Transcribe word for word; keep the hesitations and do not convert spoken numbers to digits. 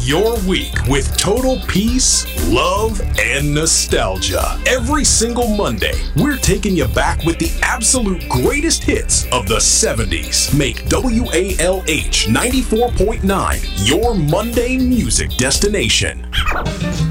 your week with total peace, love, and nostalgia. Every single Monday, we're taking you back with the absolute greatest hits of the seventies. Make W A L H ninety-four point nine your Monday music destination.